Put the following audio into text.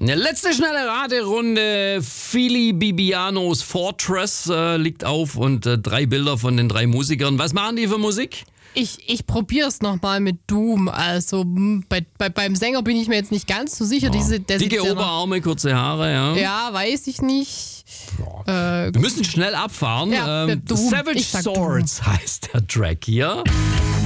Eine letzte schnelle Raterunde. Philly Bibianos Fortress liegt auf und 3 Bilder von den 3 Musikern. Was machen die für Musik? Ich probiere es nochmal mit Doom. Also beim Sänger bin ich mir jetzt nicht ganz so sicher. Dicke Oberarme, kurze Haare, ja. Ja, weiß ich nicht. Wir müssen schnell abfahren. Ja, Doom. Savage Swords heißt der Track hier.